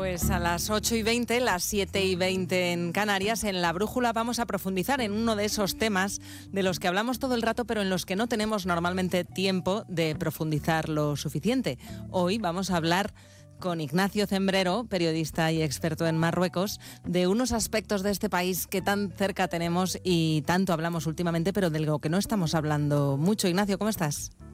Pues a las 8:20, las 7:20 en Canarias, en La Brújula vamos a profundizar en uno de esos temas de los que hablamos todo el rato, pero en los que no tenemos normalmente tiempo de profundizar lo suficiente. Hoy vamos a hablar con Ignacio Cembrero, periodista y experto en Marruecos, de unos aspectos de este país que tan cerca tenemos y tanto hablamos últimamente, pero de lo que no estamos hablando mucho. Ignacio, ¿cómo estás?